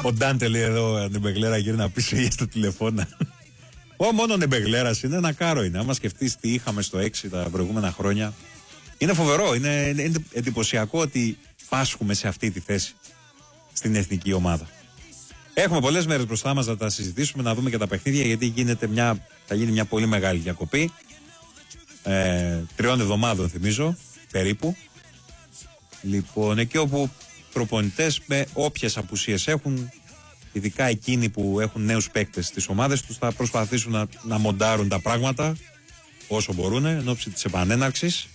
Ο Ντάντε λέει εδώ, Νεμπεγλέρα γύρνα πίσω για στο τηλεφώνα. Μόνο Νεμπεγλέρα είναι, ένα κάρο είναι. Άμα σκεφτείς τι είχαμε στο 6 τα προηγούμενα χρόνια. Είναι φοβερό, είναι εντυπωσιακό ότι πάσχουμε σε αυτή τη θέση στην εθνική ομάδα. Έχουμε πολλές μέρες μπροστά μας να τα συζητήσουμε, να δούμε και τα παιχνίδια, γιατί θα γίνει μια πολύ μεγάλη διακοπή. 3 εβδομάδων θυμίζω, περίπου. Λοιπόν, εκεί όπου προπονητές με όποιες απουσίες έχουν, ειδικά εκείνοι που έχουν νέους παίκτες στις ομάδες τους, θα προσπαθήσουν να μοντάρουν τα πράγματα όσο μπορούν εν ώψη της επανέναρξης.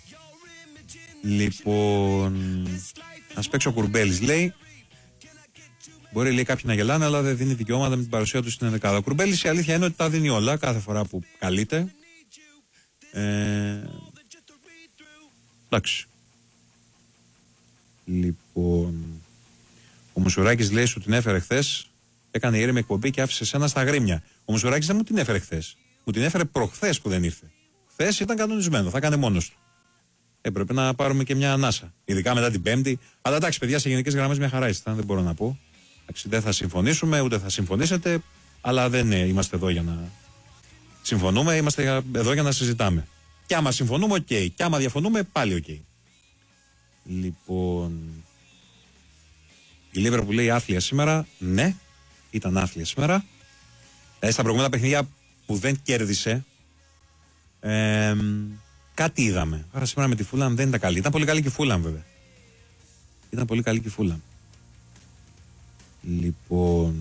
Λοιπόν, ας παίξει ο Κουρμπέλης, λέει. Μπορεί, λέει, κάποιοι να γελάνε, αλλά δεν δίνει δικαιώματα με την παρουσία του στην ενδεκάδα. Ο Κουρμπέλης, η αλήθεια είναι ότι τα δίνει όλα κάθε φορά που καλείται. Εντάξει. Λοιπόν, ο Μουσουράκης, λέει, σου την έφερε χθες. Έκανε ήρεμη εκπομπή και άφησε σένα στα γρήμια. Ο Μουσουράκης δεν μου την έφερε χθες. Μου την έφερε προχθές που δεν ήρθε. Χθες ήταν κανονισμένο, θα έκανε μόνος του. Έπρεπε να πάρουμε και μια ανάσα. Ειδικά μετά την Πέμπτη. Αλλά εντάξει, παιδιά, σε γενικές γραμμές μια χαρά ήσταν, δεν μπορώ να πω. Εντάξει, δεν θα συμφωνήσουμε, ούτε θα συμφωνήσετε. Αλλά δεν είμαστε εδώ για να συμφωνούμε, είμαστε εδώ για να συζητάμε. Και άμα συμφωνούμε, οκ. Και άμα διαφωνούμε, πάλι οκ. Λοιπόν. Η Λίβερπουλ που λέει άθλια σήμερα. Ναι, ήταν άθλια σήμερα. Στα προηγούμενα παιχνίδια που δεν κέρδισε. Κάτι είδαμε. Άρα σήμερα με τη Φούλαμ δεν ήταν καλή. Ήταν πολύ καλή και η Φούλαμ, βέβαια. Ήταν πολύ καλή και η Φούλαμ. Λοιπόν.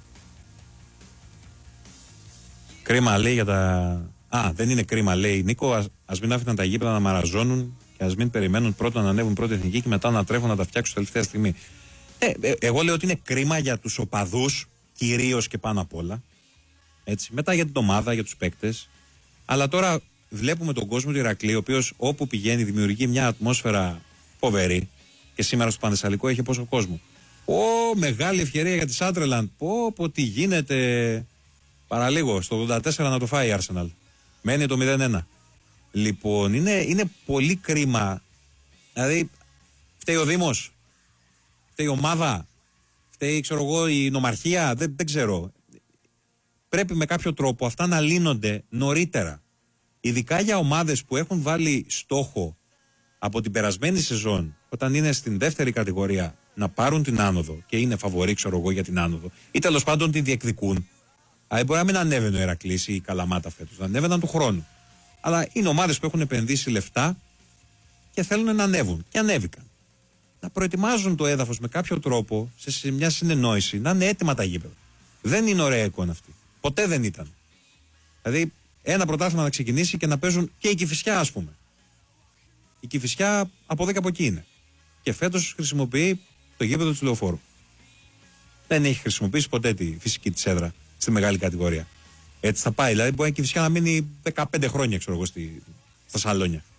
Κρίμα, λέει, για τα. Δεν είναι κρίμα, λέει Νίκο. Ας μην άφηναν τα γήπεδα να μαραζώνουν και ας μην περιμένουν πρώτα να ανέβουν πρώτη εθνική και μετά να τρέχουν να τα φτιάξουν τελευταία στιγμή. Εγώ λέω ότι είναι κρίμα για τους οπαδούς, κυρίως και πάνω απ' όλα. Έτσι. Μετά για την ομάδα, για τους παίκτες. Αλλά τώρα βλέπουμε τον κόσμο του Ηρακλή, ο οποίος όπου πηγαίνει δημιουργεί μια ατμόσφαιρα φοβερή. Και σήμερα στο Πανθεσσαλικό έχει πόσο κόσμο. Μεγάλη ευκαιρία για τη Σάντρελαντ. Τι γίνεται. Παραλίγο, στο 84 να το φάει η Arsenal. Μένει το 0-1. Λοιπόν, είναι πολύ κρίμα. Δηλαδή, φταίει ο Δήμος, φταίει η ομάδα, φταίει, ξέρω εγώ, η νομαρχία, δεν ξέρω. Πρέπει με κάποιο τρόπο αυτά να λύνονται νωρίτερα. Ειδικά για ομάδες που έχουν βάλει στόχο από την περασμένη σεζόν, όταν είναι στην δεύτερη κατηγορία, να πάρουν την άνοδο και είναι φαβορί, ξέρω εγώ, για την άνοδο, ή τέλος πάντων την διεκδικούν. Μπορεί να μην ανέβαινε ο Ηρακλής ή η Καλαμάτα φέτος, να ανέβαιναν του χρόνου. Αλλά είναι ομάδες που έχουν επενδύσει λεφτά και θέλουν να ανέβουν. Και ανέβηκαν. Να προετοιμάζουν το έδαφος με κάποιο τρόπο, σε μια συνεννόηση, να είναι έτοιμα τα γήπεδα. Δεν είναι ωραία εικόνα αυτή. Ποτέ δεν ήταν. Δηλαδή, ένα πρωτάθλημα να ξεκινήσει και να παίζουν και η Κηφισιά, ας πούμε. Η Κηφισιά από 10 από εκεί είναι. Και φέτος χρησιμοποιεί το γήπεδο του Λεωφόρου. Δεν έχει χρησιμοποιήσει ποτέ τη φυσική της έδρα στη μεγάλη κατηγορία. Έτσι θα πάει. Δηλαδή, μπορεί η Κηφισιά να μείνει 15 χρόνια, ξέρω εγώ, στα σαλόνια.